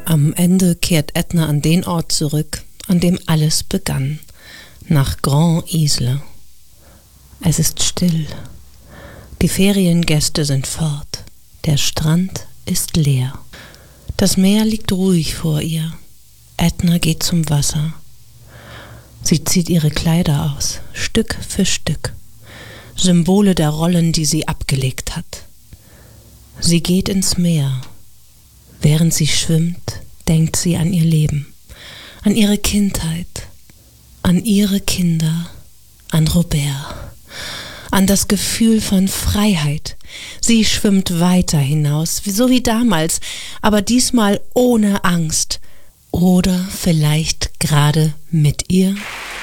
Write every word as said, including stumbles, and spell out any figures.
Am Ende kehrt Edna an den Ort zurück, an dem alles begann, nach Grand Isle. Es ist still. Die Feriengäste sind fort. Der Strand ist leer. Das Meer liegt ruhig vor ihr. Edna geht zum Wasser. Sie zieht ihre Kleider aus, Stück für Stück. Symbole der Rollen, die sie abgelegt hat. Sie geht ins Meer. Während sie schwimmt, denkt sie an ihr Leben, an ihre Kindheit, an ihre Kinder, an Robert, an das Gefühl von Freiheit. Sie schwimmt weiter hinaus, so wie damals, aber diesmal ohne Angst. Oder vielleicht gerade mit ihr?